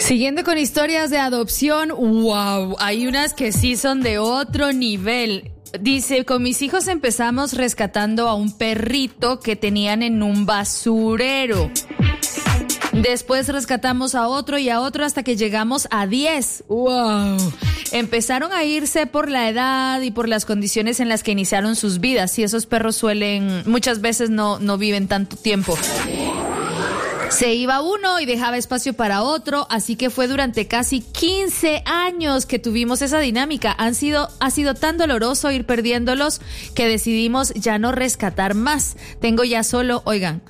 Siguiendo con historias de adopción, wow, hay unas que sí son de otro nivel. Dice, con mis hijos empezamos rescatando a un perrito que tenían en un basurero. Después rescatamos a otro y a otro hasta que llegamos a 10. ¡Wow! Empezaron a irse por la edad y por las condiciones en las que iniciaron sus vidas. Y esos perros muchas veces no viven tanto tiempo. Se iba uno y dejaba espacio para otro, así que fue durante casi 15 años que tuvimos esa dinámica. Ha sido tan doloroso ir perdiéndolos que decidimos ya no rescatar más. Tengo ya solo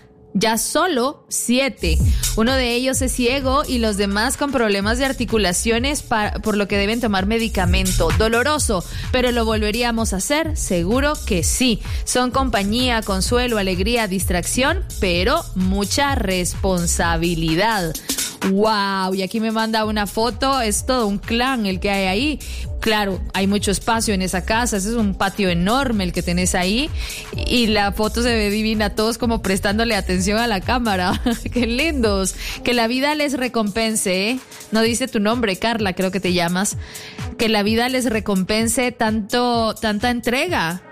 7. Uno de ellos es ciego y los demás con problemas de articulaciones, por lo que deben tomar medicamento. Doloroso, pero ¿lo volveríamos a hacer? Seguro que sí. Son compañía, consuelo, alegría, distracción, pero mucha responsabilidad. ¡Wow! Y aquí me manda una foto, es todo un clan el que hay ahí. Claro, hay mucho espacio en esa casa, ese es un patio enorme el que tenés ahí y la foto se ve divina, todos como prestándole atención a la cámara. ¡Qué lindos! Que la vida les recompense, ¿eh? No dice tu nombre, Carla, creo que te llamas. Que la vida les recompense tanta entrega,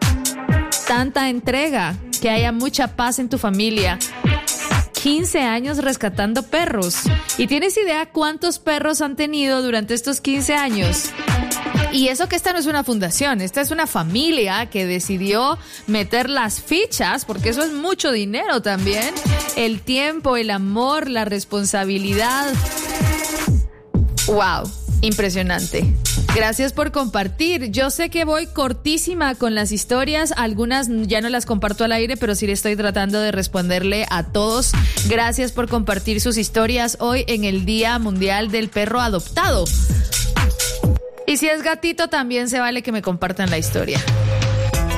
que haya mucha paz en tu familia. 15 años rescatando perros. ¿Y tienes idea cuántos perros han tenido durante estos 15 años? Y eso que esta no es una fundación, esta es una familia que decidió meter las fichas, porque eso es mucho dinero también. El tiempo, el amor, la responsabilidad. ¡Wow! Impresionante. Gracias por compartir. Yo sé que voy cortísima con las historias. Algunas ya no las comparto al aire, pero sí le estoy tratando de responderle a todos. Gracias por compartir sus historias hoy en el Día Mundial del Perro Adoptado. Y si es gatito, también se vale que me compartan la historia.